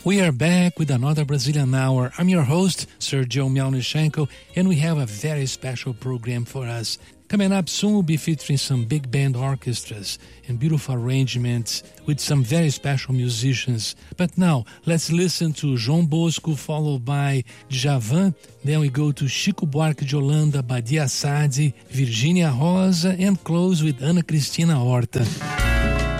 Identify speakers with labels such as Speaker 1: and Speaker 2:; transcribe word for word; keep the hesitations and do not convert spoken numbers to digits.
Speaker 1: We are back with another Brazilian Hour. I'm your host, Sergio Melnichenko, and we have a very special program for us. Coming up soon, we'll be featuring some big band orchestras and beautiful arrangements with some very special musicians. But now, let's listen to João Bosco, followed by Djavan. Then we go to Chico Buarque de Holanda, Badia Sade, Virginia Rosa, and close with Ana Cristina Horta.